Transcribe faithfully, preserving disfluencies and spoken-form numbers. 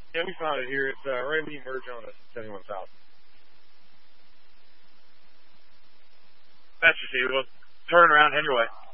Yeah, we found it here. It's uh, right when you merge on the seventy-one South. That's receivable. Turn around, head your way.